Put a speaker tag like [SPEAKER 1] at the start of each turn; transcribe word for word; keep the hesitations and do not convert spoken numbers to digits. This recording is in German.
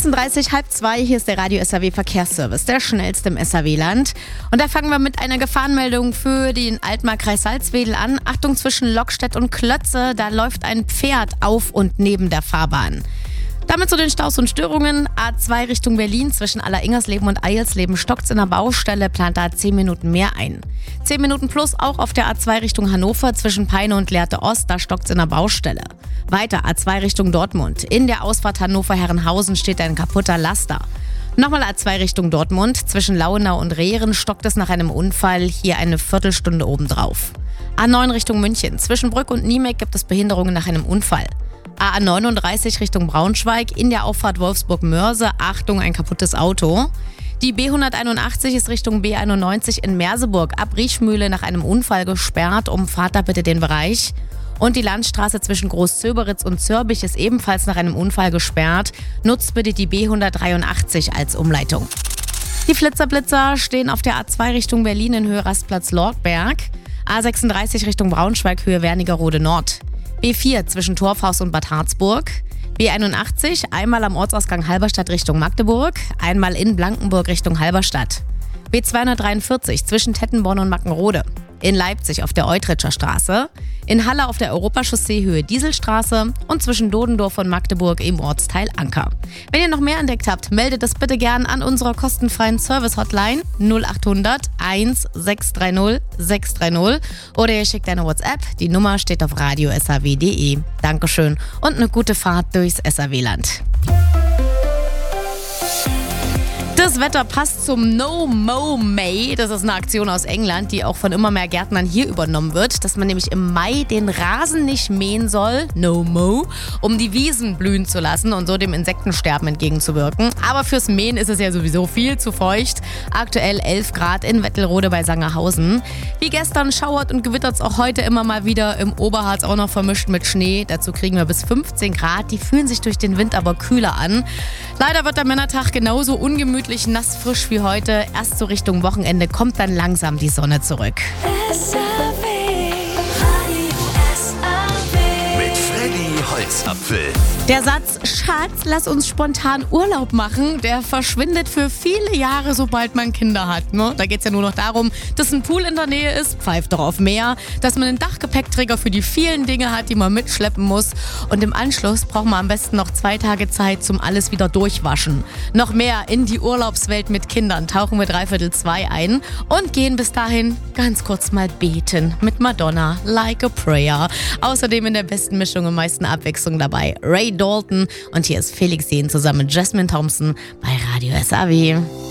[SPEAKER 1] sechsunddreißig, halb zwei, hier ist der Radio S R W Verkehrsservice, der schnellste im S R W-Land. Und da fangen wir mit einer Gefahrenmeldung für den Altmark-Kreis Salzwedel an. Achtung, zwischen Lockstedt und Klötze, da läuft ein Pferd auf und neben der Fahrbahn. Damit zu den Staus und Störungen. A zwei Richtung Berlin zwischen Alleringers-Leben und Eilsleben stockt's in der Baustelle, plant da zehn Minuten mehr ein. zehn Minuten plus auch auf der A zwei Richtung Hannover zwischen Peine und Lehrte Ost, da stockt's in der Baustelle. Weiter A zwei Richtung Dortmund. In der Ausfahrt Hannover-Herrenhausen steht ein kaputter Laster. Nochmal A zwei Richtung Dortmund. Zwischen Lauenau und Rehren stockt es nach einem Unfall, hier eine Viertelstunde obendrauf. A neun Richtung München. Zwischen Brück und Niemek gibt es Behinderungen nach einem Unfall. A neununddreißig Richtung Braunschweig, in der Auffahrt Wolfsburg-Mörse, Achtung, ein kaputtes Auto. Die B hunderteinundachtzig ist Richtung B einundneunzig in Merseburg, ab Riechmühle nach einem Unfall gesperrt, umfahrt da bitte den Bereich. Und die Landstraße zwischen Großzöberitz und Zörbich ist ebenfalls nach einem Unfall gesperrt, nutzt bitte die B hundertdreiundachtzig als Umleitung. Die Flitzerblitzer stehen auf der A zwei Richtung Berlin in Höhe Rastplatz Lortberg, A sechsunddreißig Richtung Braunschweig, Höhe Wernigerode Nord. B vier zwischen Torfhaus und Bad Harzburg, B einundachtzig einmal am Ortsausgang Halberstadt Richtung Magdeburg, einmal in Blankenburg Richtung Halberstadt. B zweihundertdreiundvierzig zwischen Tettenborn und Mackenrode, in Leipzig auf der Eutritscher Straße, in Halle auf der Europachaussee Höhe Dieselstraße und zwischen Dodendorf und Magdeburg im Ortsteil Anker. Wenn ihr noch mehr entdeckt habt, meldet es bitte gern an unserer kostenfreien Service-Hotline null achthundert eins sechs drei null sechs drei null oder ihr schickt eine WhatsApp. Die Nummer steht auf radio s r w punkt d e. Dankeschön und eine gute Fahrt durchs S R W-Land. Das Wetter passt zum No Mow May. Das ist eine Aktion aus England, die auch von immer mehr Gärtnern hier übernommen wird, dass man nämlich im Mai den Rasen nicht mähen soll, No Mow, um die Wiesen blühen zu lassen und so dem Insektensterben entgegenzuwirken. Aber fürs Mähen ist es ja sowieso viel zu feucht. Aktuell elf Grad in Wettelrode bei Sangerhausen. Wie gestern schauert und gewittert es auch heute immer mal wieder, im Oberharz auch noch vermischt mit Schnee. Dazu kriegen wir bis fünfzehn Grad. Die fühlen sich durch den Wind aber kühler an. Leider wird der Männertag genauso ungemütlich nassfrisch wie heute. Erst so Richtung Wochenende kommt dann langsam die Sonne zurück.
[SPEAKER 2] S R W, S R W.
[SPEAKER 3] Mit Freddy Holzapfel.
[SPEAKER 1] Der Satz, Schatz, lass uns spontan Urlaub machen, der verschwindet für viele Jahre, sobald man Kinder hat. Ne? Da geht es ja nur noch darum, dass ein Pool in der Nähe ist, pfeift doch auf Meer, dass man einen Dachgepäckträger für die vielen Dinge hat, die man mitschleppen muss. Und im Anschluss braucht man am besten noch zwei Tage Zeit zum alles wieder durchwaschen. Noch mehr in die Urlaubswelt mit Kindern tauchen wir dreiviertel zwei ein und gehen bis dahin ganz kurz mal beten mit Madonna, Like a Prayer. Außerdem in der besten Mischung und meisten Abwechslung dabei Ray Dalton und hier ist Felix Jähn zusammen mit Jasmine Thompson bei Radio S R W.